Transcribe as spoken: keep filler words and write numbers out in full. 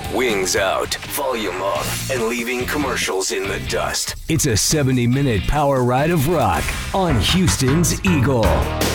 Wings out, volume up, and leaving commercials in the dust. It's a seventy minute power ride of rock on Houston's Eagle.